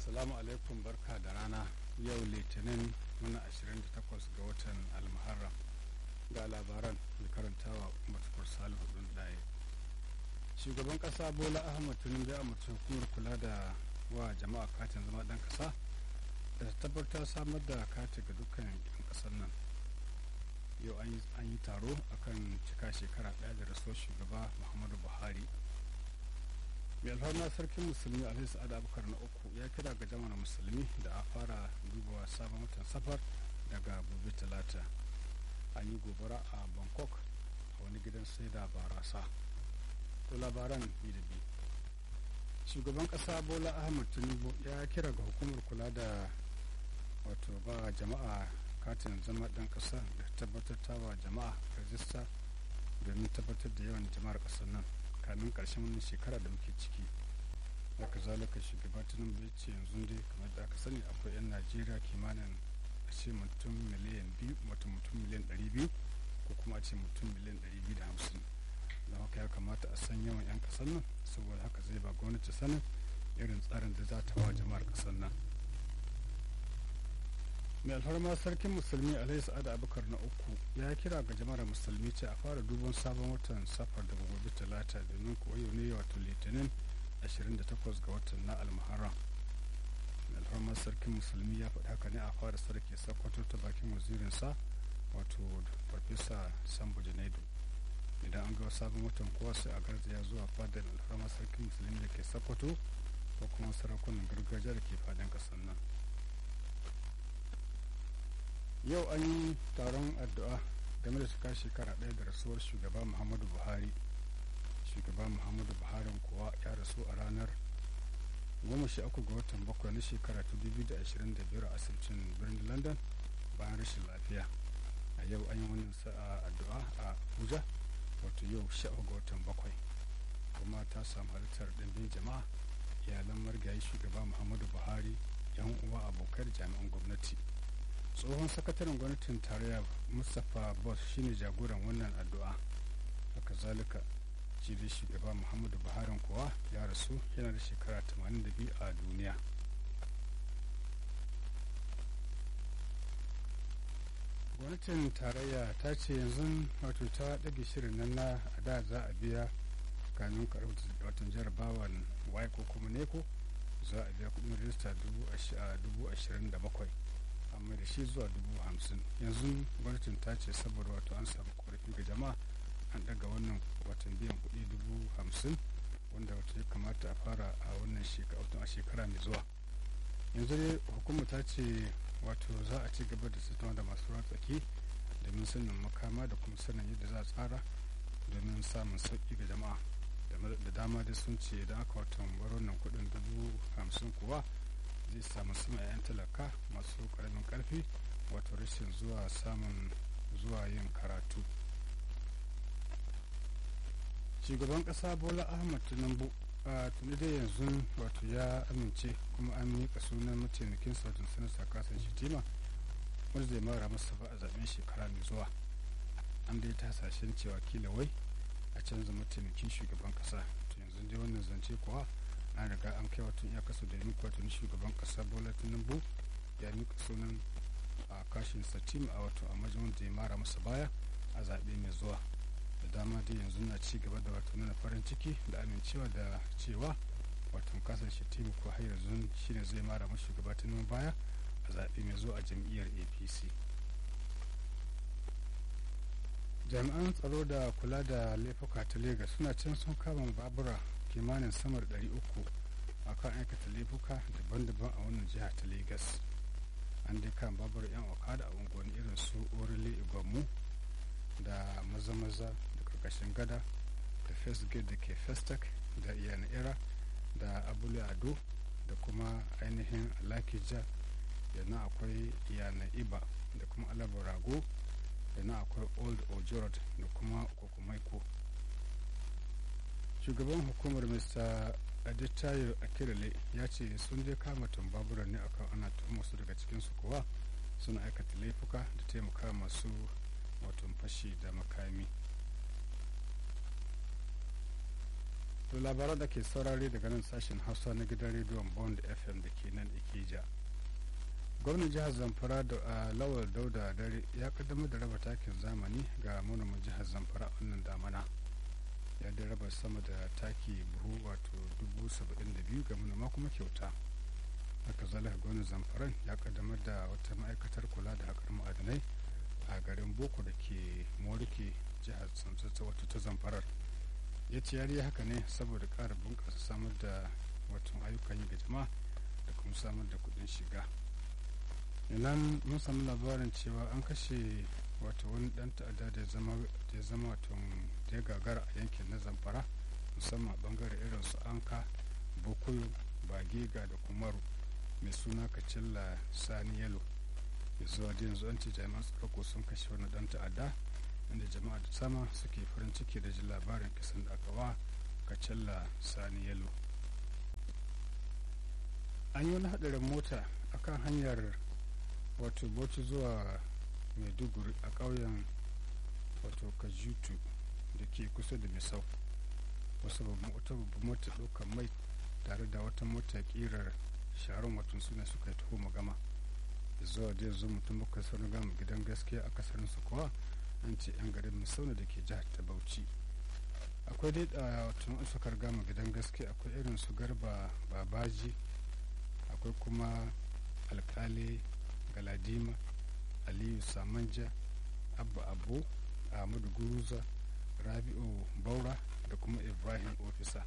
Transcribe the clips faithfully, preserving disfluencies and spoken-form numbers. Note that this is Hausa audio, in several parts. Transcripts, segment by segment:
Assalamu alaikum, barka da rana. Yau litinin muna ashirin da takwas ga watan almuharram. Ga labaran da karantawa matukur salihu ɗin ɗaya. Shugaban ƙasa Bola Ahmad Tinubu ya umarci hukumar kula da wa jama'a katin zama ɗan ƙasa da ta tabbatar samar da kati ga dukkan 'yan ƙasar nan. Yau an yi taro akan cika shekara ɗaya da rasuwar shugaba Muhammadu Buhari. Mai alfarma sarkin musulmi alhaji sa'ad abubakar na uku ya kira ga jama'ar musulmi da a fara dubawa sabon watan safar daga gobe talata. An yi gobara a Bangkok a wani gidan sai da barasa. To labaran bi da bi. Shugaban kasa Bola Ahmad Tinubu ya kira ga hukumar kula da wato ba jama'a katin zama dan kasa da tabbatar tawa jama'a rajista domin tabbatar da yawan jama'ar kasar nan kamin karshen wannan shekara da muke ciki. Haka zalika shugaba Tinubu ya ce yanzu dai kamar da aka sani akwai 'yan Najeriya kimanin a ce mutum miliyan biyu mutum mutum miliyan ɗari biyu ko kuma a ce mutum miliyan ɗari biyu da hamsin. Don haka ya kamata a san yawan 'yan kasar nan saboda haka zai ba gwamnati sanin irin tsarin da za ta ba jama'ar kasar nan. Mai alfarma sarkin musulmi alhaji sa'ad abubakar na uku ya kira ga jama'ar musulmi ce a fara duban sabon watan safar daga gobe talata domin kuwa yau ne wato litinin ashirin da takwas ga watan na almuharram. Mai alfarma sarkin musulmi ya faɗi haka ne a fara sarki sakwato ta bakin wazirinsa wato farfesa sambo janaidu. Idan an ga sabon watan kowa sai a garzaya zuwa fadar alfarma sarkin musulmi da ke sakwato ko kuma sarakunan gargajiya da ke fadin ƙasar nan. Yau an yi taron addu'a game da cika shekara ɗaya da rasuwar shugaba Muhammadu Buhari. Shugaba Muhammadu Buhari kuwa ya rasu a ranar goma sha uku ga watan bakwai na shekara ta dubu da ashirin da biyar a asibitin birnin London bayan rashin lafiya. A yau an yi wannan sa'a addu'a a Abuja wato yau sha uku ga watan bakwai kuma ta samu halittar ɗimbin jama'a iyalan marigayi shugaba Muhammadu Buhari, 'yan uwa abokan jami'an gwamnati. Tsohon sakataren gwamnatin tarayya Mustapha Boss shine jagoran wannan addu'a. Haka zalika jiri shugaba Muhammadu Buhari kuwa ya rasu yana da shekara tamanin da biyu a duniya. Gwamnatin tarayya ta ce yanzu wato ta ɗage shirin nan na da za a biya kamin karɓar watan jarabawan waye ko kuma neko za a biya kuɗin rajista dubu ashirin da bakwai amma da shi zuwa dubu hamsin. Yanzu gwamnatin ta ce saboda wato an samu ƙorafi ga jama'a an ɗaga wannan watan biyan kuɗi dubu hamsin wanda wato ya kamata a fara a wannan shekara a shekara mai zuwa. Yanzu dai hukuma ta ce wato za a ci gaba da tattauna da masu ruwa tsaki domin sanin makama da kuma sanin yadda za a tsara domin samun sauƙi ga jama'a da dama dai sun ce idan aka watan bar wannan kuɗin dubu hamsin kuwa zai samu sama 'yan talaka masu ƙaramin ƙarfi wato rashin zuwa samun zuwa yin karatu. Shugaban ƙasa Bola Ahmad Tinubu a tuni dai yanzu wato ya amince kuma an miƙa sunan mataimakin sautin sanata kasan shitima wanda zai mara masa ba a zaben shekara mai zuwa. An dai ta hasashen cewa kila wai a canza mataimakin shugaban ƙasa. To yanzu dai wannan zance kuwa an riga an kai wato ya kasu da miƙa wato shugaban ƙasa Bola Tinubu ya miƙa sunan a kashin satima a wato a majalisar da ya mara masa baya a zaɓe mai zuwa. Da dama dai yanzu na ci gaba da wato nuna farin ciki da amincewa da cewa wato kasan shatima ko har yanzu shine zai mara masa shugaba Tinubu baya a zaɓe mai zuwa a jam'iyyar A P C. Jami'an tsaro da kula da laifuka ta Legas suna can sun kama babura kimanin samar ɗari uku a kan aikata laifuka daban-daban a wannan jiha ta Legas. An dai kan babura 'yan okada a unguwanni irin su Orile Igbomu da maza-maza da karkashin gada da first gate da ke Festac da iyana era da abule ado da kuma ainihin alakija da na akwai iyana iba da kuma alabar rago da na akwai old ojorod da kuma kokomaiko. Shugaban hukumar Mr. Adetayo Akirale ya ce sun je kama tambaburan ne akan ana tuhumar su daga cikinsu kuwa suna aikata laifuka da taimaka masu wato fashi da makami. to labaran da ke saurare daga nan sashen hausa na gidan rediyon bond f m da ke nan ikija. Gwamnan jihar Zamfara da a Lawal Dauda Dare ya kaddamar da raba takin zamani ga manoman jihar Zamfara wannan damana. Ya da raba sama da taki buhu wato dubu saba'in da biyu ga manoma kuma kyauta. Haka zalika gwamnan Zamfaran ya kaddamar da wata ma'aikatar kula da haƙar ma'adanai a garin Boko da ke Morike jihar Tsantsatsa wato ta Zamfarar. Ya ce yari haka ne saboda ƙara bunƙasa samar da watan ayyukan yi ga jama'a da kuma samar da kuɗin shiga. Inan mun samu labarin cewa an kashe wato wani dan ta'adda da ya zama wato da ya gagara a yankin na Zamfara musamman a bangare irin su Anka, Bokoyo, Bagega da Kumaru mai suna Kacilla Sani Yalo. Zuwa da yanzu an ce jami'an tsaro sun kashe wani dan ta'adda inda jama'a da sama suke farin ciki da jin labarin kisan da aka wa Kacilla Sani Yalo. An yi wani haɗarin mota akan hanyar wato bauchi zuwa maiduguri a ƙauyen wato kajutu da ke kusa da misau. Wasu babban wata babban mota ɗaukar mai tare da wata mota ƙirar sharon watan suna suka yi taho magama zuwa da yanzu mutum bakwai sun gama gidan gaskiya a kasarin su kuwa an ce yan garin misau da ke jihar ta bauchi. Akwai dai a watan sukar gama gidan gaskiya akwai irin su garba babaji, akwai kuma alkali galadima, aliyu samanja, abba abu, ahmadu guruza, rabi'u baura da kuma ibrahim ofisa.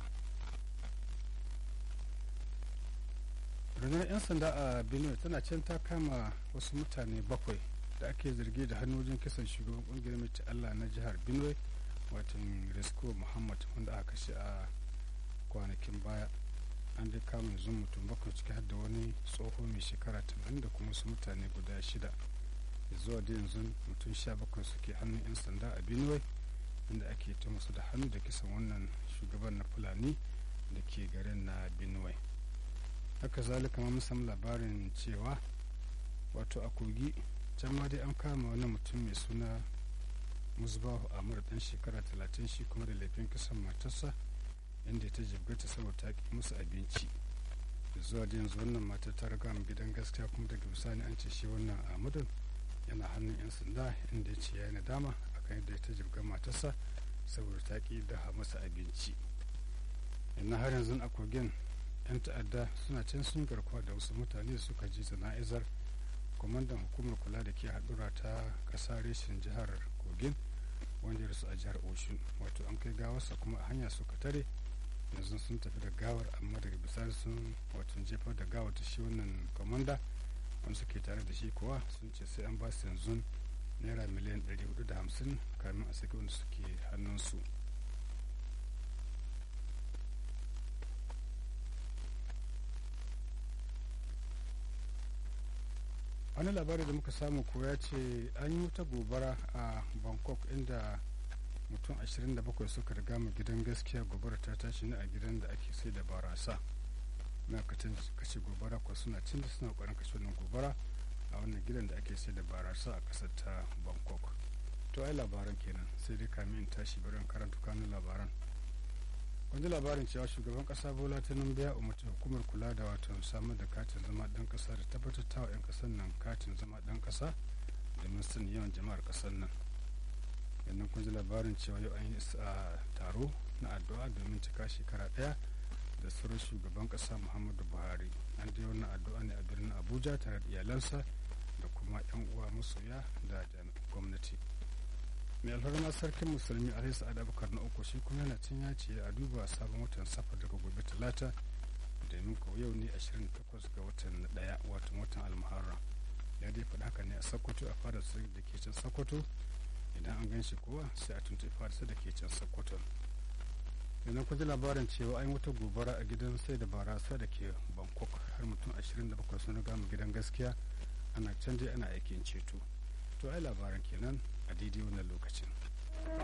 rundunar 'yan sanda a benue tana can ta kama wasu mutane bakwai da ake zargi da hannun kisan shugaban kungiyar mace allah na jihar benue watan risko muhammad wanda aka kashe a kwanakin baya. An dai kama yanzu mutum bakwai ciki har da wani tsoho mai shekara tamanin da kuma su mutane guda shida. Zuwa da yanzu mutum sha bakwai suke hannun 'yan sanda a benue inda ake ta masu da hannu da kisan wannan shugaban na fulani da ke garin na benue. Haka zalika ma mun samu labarin cewa wato a kogi can ma dai an kama wani mutum mai suna musbahu amur dan shekara talatin shi kuma da laifin kisan matarsa inda ta jibgata saboda ta ki musu abinci. Da zuwa da yanzu wannan matar ta riga mu gidan gaskiya kuma daga bisani an ce shi wannan Ahmadu yana hannun 'yan sanda inda ya ce ya yi nadama akan yadda ta jibga matarsa saboda ta ki daha masa abinci. Ina har yanzu a kogin 'yan ta'adda suna can sun garkuwa da wasu mutane da suka ji zana'izar kwamandan hukumar kula da ke haɗura ta ƙasa reshen jihar kogin wanda ya rasu a jihar oshun. Wato an kai gawarsa kuma a hanya suka tare yanzu sun tafi da gawar amma daga bisani sun wato jefar da gawar ta shi wannan kwamanda wanda suke tare da shi kuwa sun ce sai an ba su yanzu naira miliyan ɗari hudu da hamsin kamin a saki wanda suke hannunsu. Wani labari da muka samu ko ya ce an yi wata gobara a Bangkok inda mutum ashirin da bakwai suka riga mu gidan gaskiya. Gobara ta tashi ne a gidan da ake sai da barasa. Ma'aikatan kashe gobara ko suna cin da suna ƙoƙarin kashe wannan gobara a wannan gidan da ake sai da barasa a ƙasar ta Bangkok. To ai labaran kenan sai dai kamin in tashi bari in karanta kanun labaran. Wani labarin cewa shugaban kasa Bola Tinubu ya umarci hukumar kula da wato samar da katin zama dan kasa da tabbatar ta 'yan kasar nan katin zama dan kasa domin sanin yawan jama'ar kasar nan. Yannan kun ji labarin cewa yau an yi taro na addu'a domin cika shekara daya da sauran shugaban kasa Muhammadu Buhari. An dai wannan addu'a ne a birnin Abuja tare da iyalansa da kuma 'yan uwa masoya da jami'an gwamnati. Mai alfarma sarkin musulmi alaihi sa'ad abubakar na uku shi kuma yana cin ya ce a duba sabon watan safar daga gobe talata domin ko yau ne ashirin da takwas ga watan na daya wato watan almuharram. Ya dai faɗa haka ne a Sokoto a fadar sa da ke can Sokoto. Idan an gan shi kuwa sai a tuntuɓi fadar sa da ke can Sokoto. Idan kun ji labarin cewa an wata gobara a gidan sai da barasa da ke Bangkok har mutum ashirin da bakwai sun riga mu gidan gaskiya ana can dai ana aikin ceto. To ai labaran kenan a daidai wannan lokacin.